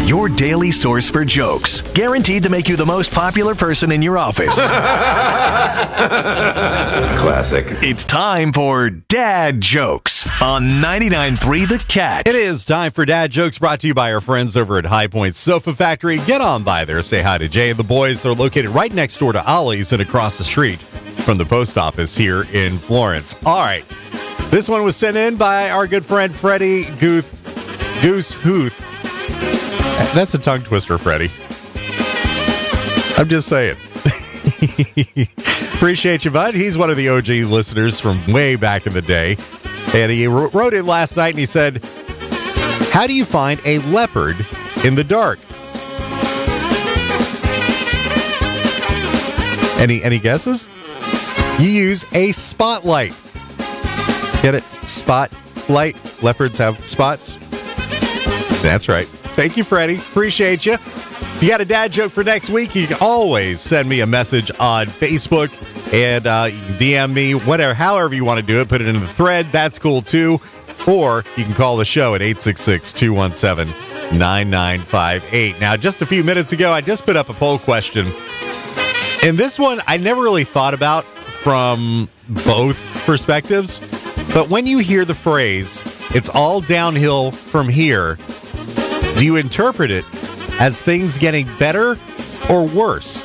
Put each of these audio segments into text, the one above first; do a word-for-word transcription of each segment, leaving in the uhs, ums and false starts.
your daily source for jokes. Guaranteed to make you the most popular person in your office. Classic. It's time for Dad Jokes on ninety-nine point three The Cat. It is time for Dad Jokes, brought to you by our friends over at High Point Sofa Factory. Get on by there. Say hi to Jay and the boys. They're located right next door to Ollie's and across the street from the post office here in Florence. All right. This one was sent in by our good friend Freddie Gooth, Goose Huth. That's a tongue twister, Freddie. I'm just saying. Appreciate you, bud. He's one of the O G listeners from way back in the day. And he wrote it last night and he said, how do you find a leopard in the dark? Any any guesses? You use a spotlight. Get it? Spotlight. Leopards have spots. That's right. Thank you, Freddie. Appreciate you. If you got a dad joke for next week, you can always send me a message on Facebook and uh, you can D M me, whatever, however you want to do it. Put it in the thread. That's cool, too. Or you can call the show at eight six six, two one seven, nine nine five eight. Now, just a few minutes ago, I just put up a poll question. And this one, I never really thought about from both perspectives. But when you hear the phrase, it's all downhill from here, do you interpret it as things getting better or worse?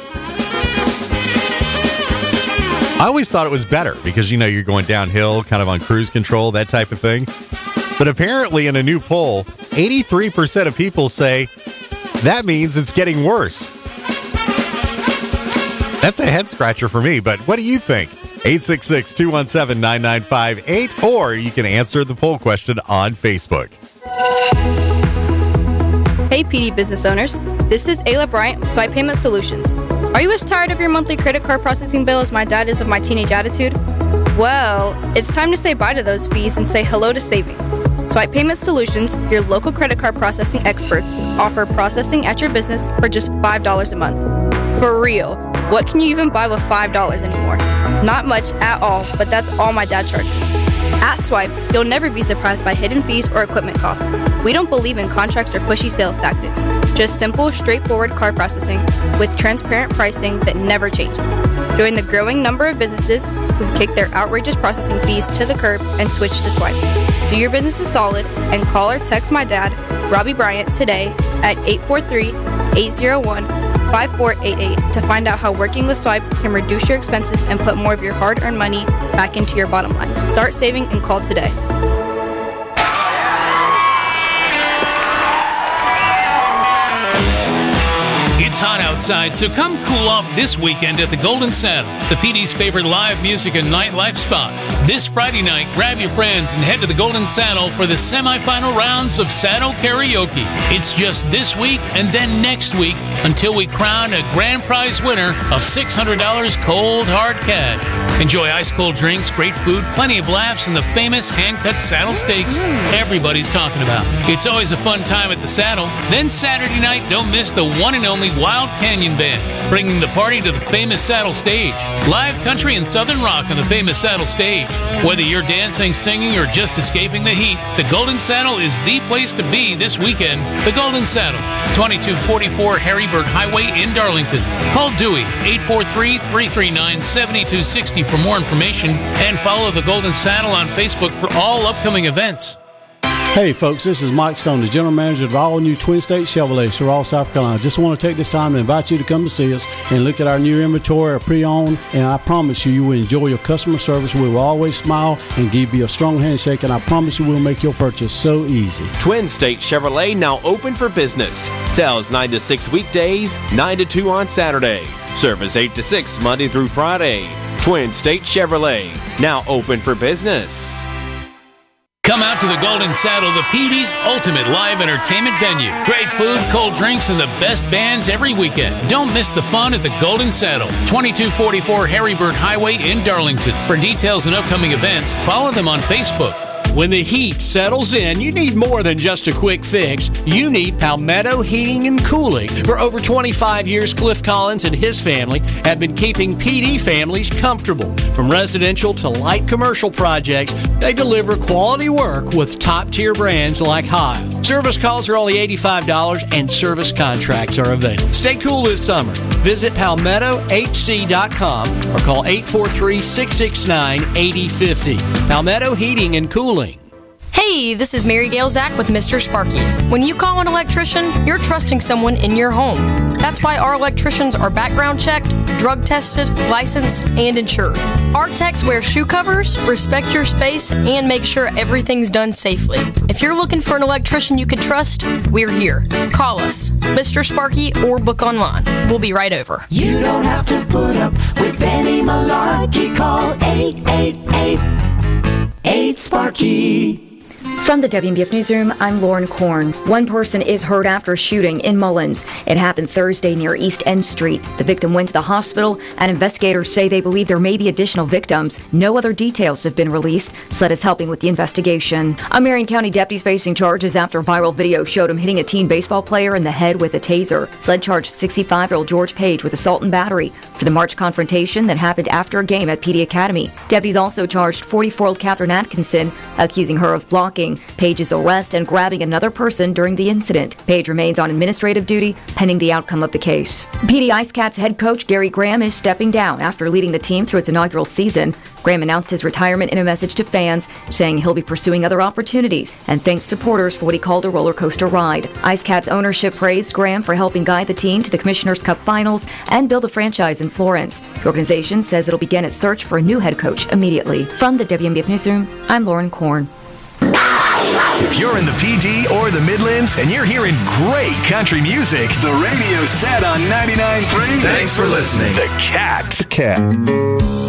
I always thought it was better because, you know, you're going downhill, kind of on cruise control, that type of thing. But apparently in a new poll, eighty-three percent of people say that means it's getting worse. That's a head scratcher for me, but what do you think? eight six six, two one seven, nine nine five eight, or you can answer the poll question on Facebook. Hey P D business owners, this is Ayla Bryant with Swipe Payment Solutions. Are you as tired of your monthly credit card processing bill as my dad is of my teenage attitude? Well, it's time to say bye to those fees and say hello to savings. Swipe Payment Solutions, your local credit card processing experts, offer processing at your business for just five dollars a month. For real, what can you even buy with five dollars anymore? Not much at all, but that's all my dad charges. At Swipe, you'll never be surprised by hidden fees or equipment costs. We don't believe in contracts or pushy sales tactics. Just simple, straightforward card processing with transparent pricing that never changes. Join the growing number of businesses who've kicked their outrageous processing fees to the curb and switched to Swipe. Do your business a solid and call or text my dad, Robbie Bryant, today at eight four three, eight zero one, five four eight eight to find out how working with Swipe can reduce your expenses and put more of your hard-earned money back into your bottom line. Start saving and call today. It's hot outside, so come cool off this weekend at the Golden Saddle, the P D's favorite live music and nightlife spot. This Friday night, grab your friends and head to the Golden Saddle for the semifinal rounds of Saddle Karaoke. It's just this week and then next week until we crown a grand prize winner of six hundred dollars cold hard cash. Enjoy ice-cold drinks, great food, plenty of laughs, and the famous hand-cut saddle steaks everybody's talking about. It's always a fun time at the Saddle. Then Saturday night, don't miss the one and only Wild Canyon Band, bringing the party to the famous Saddle Stage. Live country and southern rock on the famous Saddle Stage. Whether you're dancing, singing, or just escaping the heat, the Golden Saddle is the place to be this weekend. The Golden Saddle, twenty-two forty-four Harrybird Highway in Darlington. Call Dewey, eight four three, three three nine, seven two six zero for more information, and follow the Golden Saddle on Facebook for all upcoming events. Hey folks, this is Mike Stone, the General Manager of all new Twin State Chevrolet, Sorrel, South Carolina. Just want to take this time to invite you to come to see us and look at our new inventory, our pre-owned, and I promise you, you will enjoy your customer service. We will always smile and give you a strong handshake, and I promise you we'll make your purchase so easy. Twin State Chevrolet now open for business. Sales nine to six weekdays, nine to two on Saturday. Service eight to six Monday through Friday. Twin State Chevrolet, now open for business. Come out to the Golden Saddle, the P D's ultimate live entertainment venue. Great food, cold drinks, and the best bands every weekend. Don't miss the fun at the Golden Saddle, twenty-two forty-four Harrybird Highway in Darlington. For details and upcoming events, follow them on Facebook. When the heat settles in, you need more than just a quick fix. You need Palmetto Heating and Cooling. For over twenty-five years, Cliff Collins and his family have been keeping P D families comfortable. From residential to light commercial projects, they deliver quality work with top-tier brands like Heil. Service calls are only eighty-five dollars and service contracts are available. Stay cool this summer. Visit palmetto h c dot com or call eight four three, six six nine, eight zero five zero. Palmetto Heating and Cooling. Hey, this is Mary Gail Zach with Mister Sparky. When you call an electrician, you're trusting someone in your home. That's why our electricians are background checked, drug tested, licensed, and insured. Our techs wear shoe covers, respect your space, and make sure everything's done safely. If you're looking for an electrician you can trust, we're here. Call us, Mister Sparky, or book online. We'll be right over. You don't have to put up with any malarkey. Call eight eight eight, eight Sparky. From the W M B F Newsroom, I'm Lauren Korn. One person is hurt after a shooting in Mullins. It happened Thursday near East End Street. The victim went to the hospital, and investigators say they believe there may be additional victims. No other details have been released. S L E D is helping with the investigation. A Marion County deputy facing charges after a viral video showed him hitting a teen baseball player in the head with a taser. S L E D charged sixty-five-year-old George Page with assault and battery for the March confrontation that happened after a game at P D Academy. Deputies also charged forty-four-year-old Catherine Atkinson, accusing her of blocking Page's arrest and grabbing another person during the incident. Page remains on administrative duty pending the outcome of the case. P D Ice Cats head coach Gary Graham is stepping down after leading the team through its inaugural season. Graham announced his retirement in a message to fans, saying he'll be pursuing other opportunities and thanked supporters for what he called a roller coaster ride. Ice Cats ownership praised Graham for helping guide the team to the Commissioner's Cup Finals and build a franchise in Florence. The organization says it'll begin its search for a new head coach immediately. From the W M B F Newsroom, I'm Lauren Korn. If you're in the P D or the Midlands and you're hearing great country music, the radio set on ninety-nine point three. Thanks for listening. The Cat. The Cat.